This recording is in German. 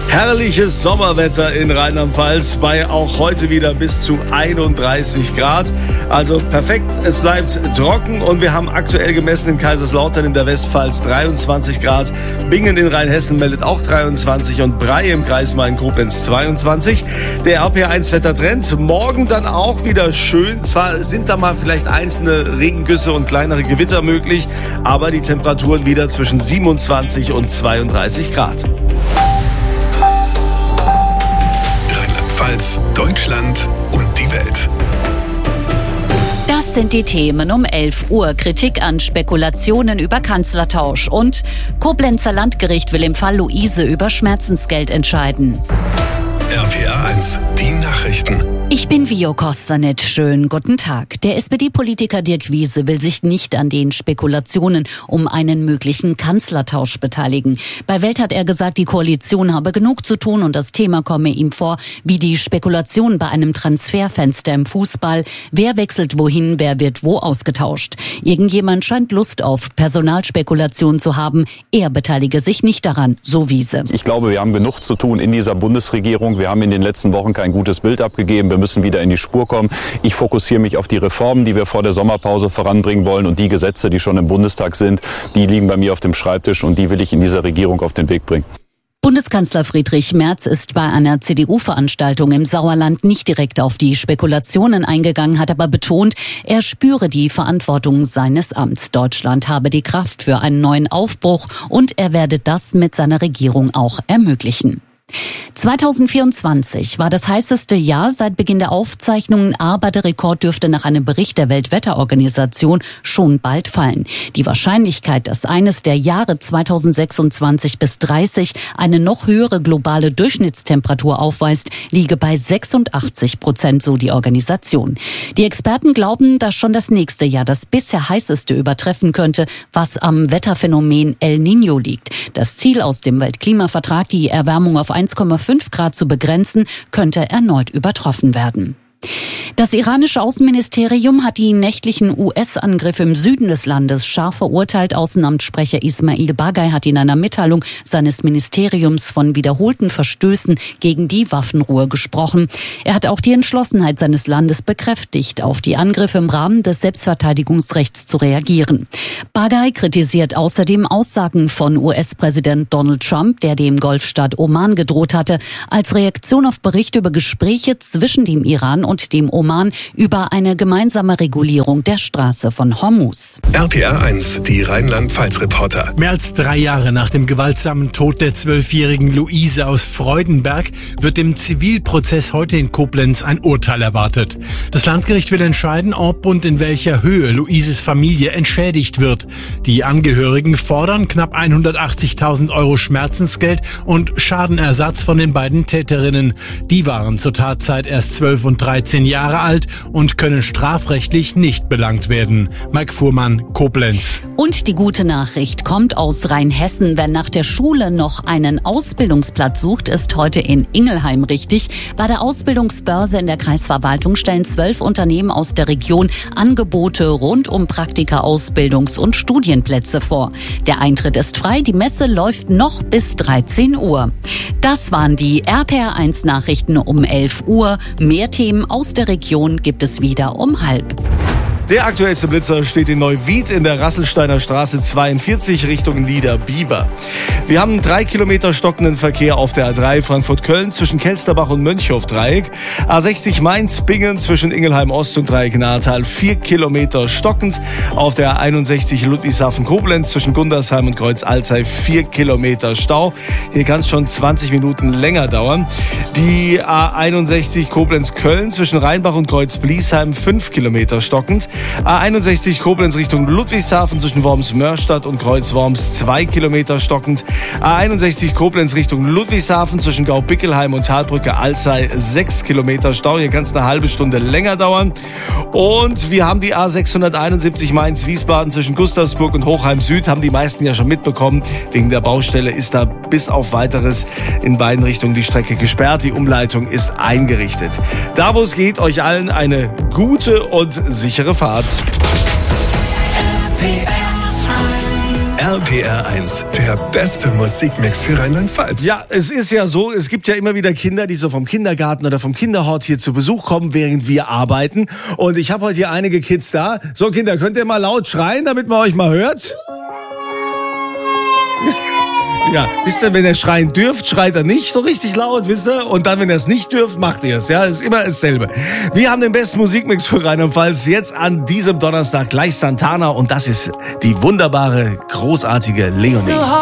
Herrliches Sommerwetter in Rheinland-Pfalz bei auch heute wieder bis zu 31 Grad. Also perfekt, es bleibt trocken und wir haben aktuell gemessen in Kaiserslautern in der Westpfalz 23 Grad. Bingen in Rheinhessen meldet auch 23 und Bray im Kreis Main-Koblenz 22. Der RPR1-Wettertrend, morgen dann auch wieder schön. Zwar sind da mal vielleicht einzelne Regengüsse und kleinere Gewitter möglich, aber die Temperaturen wieder zwischen 27 und 32 Grad. Deutschland und die Welt. Das sind die Themen um 11 Uhr. Kritik an Spekulationen über Kanzlertausch und Koblenzer Landgericht will im Fall Luise über Schmerzensgeld entscheiden. RPR1, die Nachrichten. Ich bin Vio Kostanet. Schönen guten Tag. Der SPD-Politiker Dirk Wiese will sich nicht an den Spekulationen um einen möglichen Kanzlertausch beteiligen. Bei Welt hat er gesagt, die Koalition habe genug zu tun und das Thema komme ihm vor wie die Spekulation bei einem Transferfenster im Fußball. Wer wechselt wohin, wer wird wo ausgetauscht? Irgendjemand scheint Lust auf Personalspekulation zu haben. Er beteilige sich nicht daran, so Wiese. Ich glaube, wir haben genug zu tun in dieser Bundesregierung. Wir haben in den letzten Wochen kein gutes Bild abgegeben. Wir müssen wieder in die Spur kommen. Ich fokussiere mich auf die Reformen, die wir vor der Sommerpause voranbringen wollen, und die Gesetze, die schon im Bundestag sind, die liegen bei mir auf dem Schreibtisch und die will ich in dieser Regierung auf den Weg bringen. Bundeskanzler Friedrich Merz ist bei einer CDU-Veranstaltung im Sauerland nicht direkt auf die Spekulationen eingegangen, hat aber betont, er spüre die Verantwortung seines Amts. Deutschland habe die Kraft für einen neuen Aufbruch und er werde das mit seiner Regierung auch ermöglichen. 2024 war das heißeste Jahr seit Beginn der Aufzeichnungen, aber der Rekord dürfte nach einem Bericht der Weltwetterorganisation schon bald fallen. Die Wahrscheinlichkeit, dass eines der Jahre 2026 bis 30 eine noch höhere globale Durchschnittstemperatur aufweist, liege bei 86%, so die Organisation. Die Experten glauben, dass schon das nächste Jahr das bisher heißeste übertreffen könnte, was am Wetterphänomen El Niño liegt. Das Ziel aus dem Weltklimavertrag, die Erwärmung auf 1,5 Grad zu begrenzen, könnte erneut übertroffen werden. Das iranische Außenministerium hat die nächtlichen US-Angriffe im Süden des Landes scharf verurteilt. Außenamtssprecher Ismail Bagay hat in einer Mitteilung seines Ministeriums von wiederholten Verstößen gegen die Waffenruhe gesprochen. Er hat auch die Entschlossenheit seines Landes bekräftigt, auf die Angriffe im Rahmen des Selbstverteidigungsrechts zu reagieren. Bagay kritisiert außerdem Aussagen von US-Präsident Donald Trump, der dem Golfstaat Oman gedroht hatte, als Reaktion auf Berichte über Gespräche zwischen dem Iran und dem Oman über eine gemeinsame Regulierung der Straße von Hormuz. RPR1, die Rheinland-Pfalz-Reporter. Mehr als 3 Jahre nach dem gewaltsamen Tod der 12-jährigen Luise aus Freudenberg wird im Zivilprozess heute in Koblenz ein Urteil erwartet. Das Landgericht will entscheiden, ob und in welcher Höhe Luises Familie entschädigt wird. Die Angehörigen fordern knapp 180.000 Euro Schmerzensgeld und Schadenersatz von den beiden Täterinnen. Die waren zur Tatzeit erst 12 und 13 Jahre alt und können strafrechtlich nicht belangt werden. Mike Fuhrmann, Koblenz. Und die gute Nachricht kommt aus Rheinhessen. Wer nach der Schule noch einen Ausbildungsplatz sucht, ist heute in Ingelheim richtig. Bei der Ausbildungsbörse in der Kreisverwaltung stellen 12 Unternehmen aus der Region Angebote rund um Praktika, Ausbildungs- und Studienplätze vor. Der Eintritt ist frei, die Messe läuft noch bis 13 Uhr. Das waren die RPR1 Nachrichten um 11 Uhr. Mehr Themen aus der Region gibt es wieder um 12:30. Der aktuellste Blitzer steht in Neuwied in der Rasselsteiner Straße 42 Richtung Niederbiber. Wir haben 3 Kilometer stockenden Verkehr auf der A3 Frankfurt-Köln zwischen Kelsterbach und Mönchhof-Dreieck. A60 Mainz-Bingen zwischen Ingelheim-Ost und Dreieck-Nahetal 4 Kilometer stockend. Auf der A61 Ludwigshafen-Koblenz zwischen Gundersheim und Kreuz-Alzey 4 Kilometer Stau. Hier kann es schon 20 Minuten länger dauern. Die A61 Koblenz-Köln zwischen Rheinbach und Kreuz-Bliesheim 5 Kilometer stockend. A61 Koblenz Richtung Ludwigshafen zwischen Worms-Mörstadt und Kreuz-Worms 2 Kilometer stockend. A61 Koblenz Richtung Ludwigshafen zwischen Gau-Bickelheim und Talbrücke Alzey 6 Kilometer Stau. Hier kann es eine halbe Stunde länger dauern. Und wir haben die A671 Mainz-Wiesbaden zwischen Gustavsburg und Hochheim Süd. Haben die meisten ja schon mitbekommen. Wegen der Baustelle ist da bis auf Weiteres in beiden Richtungen die Strecke gesperrt. Die Umleitung ist eingerichtet. Da, wo es geht, euch allen eine gute und sichere Fahrt. RPR1 RPR 1, der beste Musikmix für Rheinland-Pfalz. Ja, es ist ja so, es gibt ja immer wieder Kinder, die so vom Kindergarten oder vom Kinderhort hier zu Besuch kommen, während wir arbeiten. Und ich habe heute hier einige Kids da. So, Kinder, könnt ihr mal laut schreien, damit man euch mal hört? Ja, wisst ihr, wenn ihr schreien dürft, schreit er nicht so richtig laut, wisst ihr? Und dann, wenn ihr es nicht dürft, macht ihr es. Ja, ist immer dasselbe. Wir haben den besten Musikmix für Rheinland-Pfalz jetzt an diesem Donnerstag gleich Santana und das ist die wunderbare, großartige Leonie.